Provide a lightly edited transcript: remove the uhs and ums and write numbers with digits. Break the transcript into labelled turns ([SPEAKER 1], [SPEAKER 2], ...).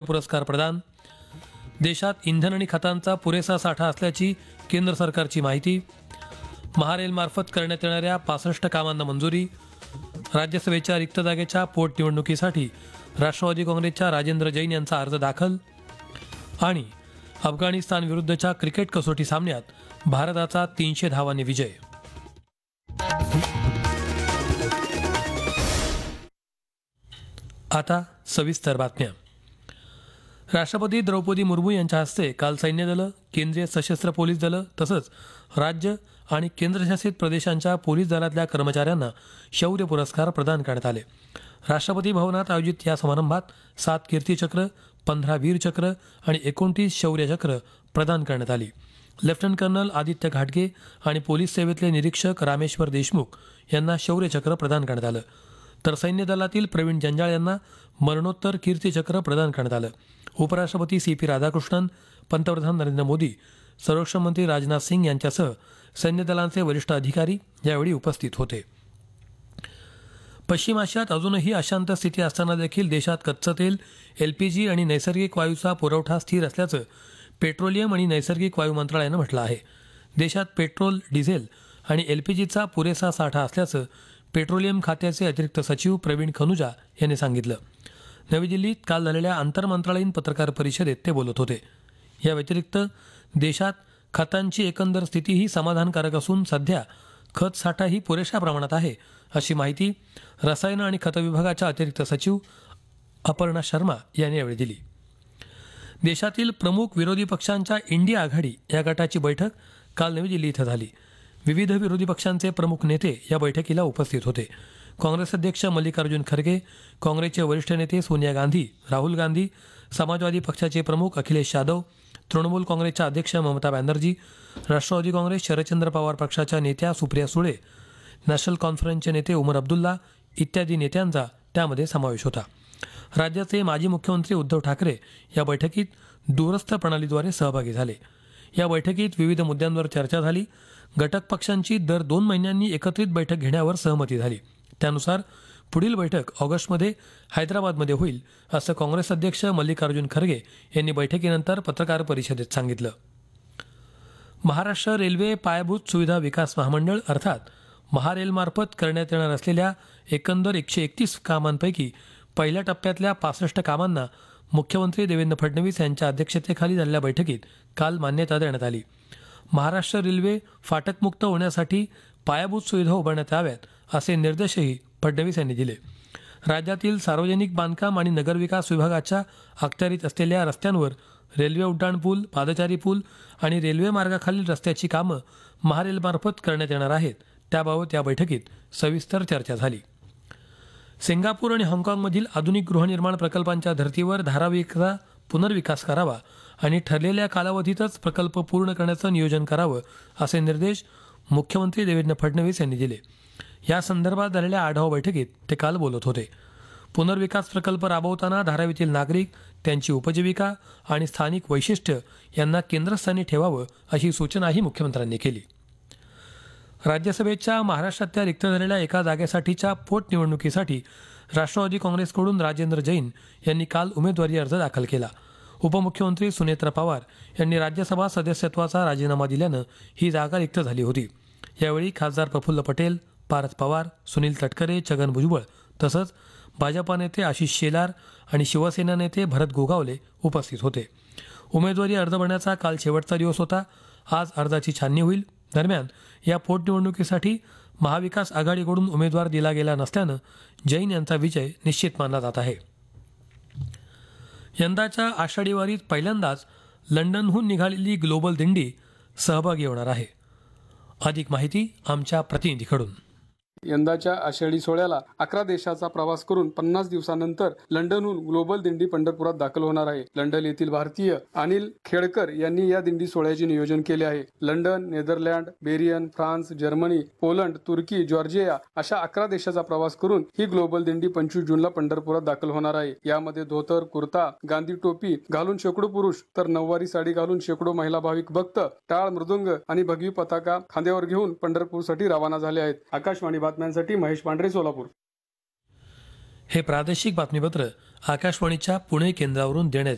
[SPEAKER 1] पुरस्कार प्रदान. देशात इंधन आणि खतांचा पुरेसा साठा असल्याची केंद्र सरकारची माहिती. महारेलमार्फत करण्यात येणाऱ्या 65 कामांना मंजुरी. राज्यसभेच्या रिक्त जागेच्या पोटनिवडणुकीसाठी राष्ट्रवादी काँग्रेसच्या राजेंद्र जैन यांचा अर्ज दाखल. आणि अफगाणिस्तान विरुद्धच्या क्रिकेट कसोटी सामन्यात भारताचा 300 धावांनी विजय. आता सविस्तर बातम्या. राष्ट्रपती द्रौपदी मुर्मू यांच्या हस्ते काल सैन्य दलं, केंद्रीय सशस्त्र पोलीस दलं तसंच राज्य आणि केंद्रशासित प्रदेशांच्या पोलीस दलातल्या कर्मचाऱ्यांना शौर्य पुरस्कार प्रदान करण्यात आले. राष्ट्रपती भवनात आयोजित या समारंभात 7 कीर्तीचक्र, 15 वीरचक्र आणि 29 शौर्यचक्र प्रदान करण्यात आली. लेफ्टनंट कर्नल आदित्य घाटगे आणि पोलीस सेवेतले निरीक्षक रामेश्वर देशमुख यांना शौर्यचक्र प्रदान करण्यात आलं, तर सैन्य दलातील प्रवीण जंजाळ यांना मरणोत्तर कीर्तीचक्र प्रदान करण्यात आलं. उपराष्ट्रपती CP राधाकृष्णन, पंतप्रधान नरेंद्र मोदी, संरक्षण मंत्री राजनाथ सिंग यांच्यासह सैन्य दलांचे वरिष्ठ अधिकारी यावेळी उपस्थित होते. पश्चिम आशियात अजूनही अशांत स्थिती असताना देखील देशात कच्चं तेल, LPG आणि नैसर्गिक वायूचा पुरवठा स्थिर असल्याचं पेट्रोलियम आणि नैसर्गिक वायू मंत्रालयानं म्हटलं आहे. देशात पेट्रोल, डिझेल आणि LPGचा पुरेसा साठा असल्याचं पेट्रोलियम खात्याचे अतिरिक्त सचिव प्रवीण खनुजा यांनी सांगितलं. नवी दिल्लीत काल झालेल्या आंतरमंत्रालयीन पत्रकार परिषदेत ते बोलत होते. या व्यतिरिक्त देशात खतांची एकंदर स्थितीही समाधानकारक असून सध्या खत साठाही पुरेशा प्रमाणात आहे, अशी माहिती रसायनं आणि खत विभागाच्या अतिरिक्त सचिव अपर्णा शर्मा यांनी यावेळी दिली. देशातील प्रमुख विरोधी पक्षांच्या इंडिया आघाडी या गटाची बैठक काल नवी दिल्ली इथं झाली. विविध विरोधी पक्षांचे प्रमुख नेते या बैठकीला उपस्थित होते. काँग्रेस अध्यक्ष मल्लिकार्जुन खरगे, काँग्रेसचे वरिष्ठ नेते सोनिया गांधी, राहुल गांधी, समाजवादी पक्षाचे प्रमुख अखिलेश यादव, तृणमूल काँग्रेसच्या अध्यक्ष ममता बॅनर्जी, राष्ट्रवादी काँग्रेस शरदचंद्र पवार पक्षाच्या नेत्या सुप्रिया सुळे, नॅशनल कॉन्फरन्सचे नेते उमर अब्दुल्ला इत्यादी नेत्यांचा त्यामध्ये समावेश होता. राज्याचे माजी मुख्यमंत्री उद्धव ठाकरे या बैठकीत दूरस्थ प्रणालीद्वारे सहभागी झाले. या बैठकीत विविध मुद्द्यांवर चर्चा झाली. घटक पक्षांची दर 2 महिन्यांनी एकत्रित बैठक घेण्यावर सहमती झाली. त्यानुसार पुढील बैठक ऑगस्टमध्ये हैदराबादमध्ये होईल, असं काँग्रेस अध्यक्ष मल्लिकार्जुन खरगे यांनी बैठकीनंतर पत्रकार परिषदेत सांगितलं. महाराष्ट्र रेल्वे पायाभूत सुविधा विकास महामंडळ अर्थात महारेलमार्फत करण्यात येणार असलेल्या एकंदर 131 कामांपैकी पहिल्या टप्प्यातल्या 65 कामांना मुख्यमंत्री देवेंद्र फडणवीस यांच्या अध्यक्षतेखाली झालेल्या बैठकीत काल मान्यता देण्यात आली. महाराष्ट्र रेल्वे फाटकमुक्त होण्यासाठी पायाभूत सुविधा उभारण्यात याव्यात असे निर्देशही फडणवीस यांनी दिले. राज्यातील सार्वजनिक बांधकाम आणि नगरविकास विभागाच्या अखत्यारीत असलेल्या रस्त्यांवर रेल्वे उड्डाणपूल, पादचारी पूल आणि रेल्वे मार्गाखालील रस्त्याची कामं महारेलमार्फत करण्यात येणार आहेत. त्याबाबत या बैठकीत सविस्तर चर्चा झाली. सिंगापूर आणि हाँगकाँगमधील आधुनिक गृहनिर्माण प्रकल्पांच्या धर्तीवर धारावीचा पुनर्विकास करावा आणि ठरलेल्या कालावधीतच प्रकल्प पूर्ण करण्याचं नियोजन करावं असे निर्देश मुख्यमंत्री देवेंद्र फडणवीस यांनी दिले. या संदर्भात झालेल्या आढावा बैठकीत ते काल बोलत होते. पुनर्विकास प्रकल्प राबवताना धारावीतील नागरिक, त्यांची उपजीविका आणि स्थानिक वैशिष्ट्य यांना केंद्रस्थानी ठेवावं अशी सूचनाही मुख्यमंत्र्यांनी केली. राज्यसभेच्या महाराष्ट्रातल्या रिक्त झालेल्या एका जागेसाठीच्या पोटनिवडणुकीसाठी राष्ट्रवादी काँग्रेसकडून राजेंद्र जैन यांनी काल उमेदवारी अर्ज दाखल केला. उपमुख्यमंत्री सुनेत्रा पवार यांनी राज्यसभा सदस्यत्वाचा राजीनामा दिल्यानं ही जागा रिक्त झाली होती. यावेळी खासदार प्रफुल्ल पटेल, पारस पवार, सुनील तटकरे, छगन भुजबळ तसंच भाजपा नेते आशिष शेलार आणि शिवसेना नेते भरत गोगावले उपस्थित होते. उमेदवारी अर्ज भरण्याचा काल शेवटचा दिवस होता. आज अर्जाची छाननी होईल. दरम्यान या पोटनिवडणुकीसाठी महाविकास आघाडीकडून उमेदवार दिला गेला नसल्यानं जैन यांचा विजय निश्चित मानला जात आहे. यंदाच्या आषाढी वारीत पहिल्यांदाच लंडनहून निघालेली ग्लोबल दिंडी सहभागी होणार आहे. अधिक माहिती आमच्या प्रतिनिधीकडून.
[SPEAKER 2] यंदाच्या आषाढी सोहळ्याला 11 देशाचा प्रवास करून 50 दिवसानंतर लंडनहून ग्लोबल दिंडी पंढरपुरात दाखल होणार आहे. लंडन येथील भारतीय अनिल खेडकर यांनी या दिंडी सोहळ्याचे नियोजन केले आहे. London, Netherland, baryon, France, Germany, Poland, तुर्की, जॉर्जिया अशा 11 देशाचा प्रवास करून ही ग्लोबल दिंडी 25 जूनला पंढरपुरात दाखल होणार आहे. यामध्ये धोतर, कुर्ता, गांधी टोपी घालून शेकडो पुरुष तर नऊवारी साडी घालून शेकडो महिला भाविक भक्त टाळ, मृदुंग आणि भगवी पताका खांद्यावर घेऊन पंढरपूरसाठी रवाना झाले आहेत. आकाशवाणी बातम्यांसाठी महेश पांढरे, सोलापूर.
[SPEAKER 1] हे प्रादेशिक बातमीपत्र आकाशवाणीच्या पुणे केंद्रावरून देण्यात